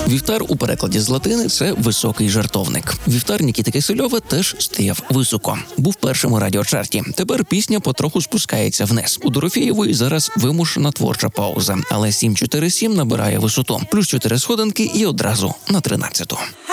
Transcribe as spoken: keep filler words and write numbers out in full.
Вівтар у перекладі з латини – це високий жартовник. Вівтар Нікіти Кисельова теж стояв високо. Був першим у радіочарті. Тепер пісня потроху спускається вниз. У Дорофєєвої зараз вимушена творча пауза, але сім чотири сім набирає висоту. Плюс чотири сходинки і одразу на тринадцяту.